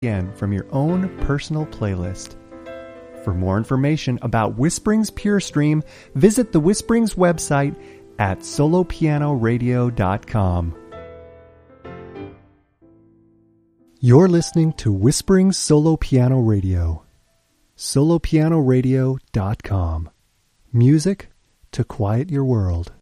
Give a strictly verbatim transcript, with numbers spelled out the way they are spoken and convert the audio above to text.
again from your own personal playlist. For more information about Whisperings Pure Stream, visit the Whisperings website at solo piano radio dot com. You're listening to Whisperings Solo Piano Radio. solo piano radio dot com. Music to quiet your world.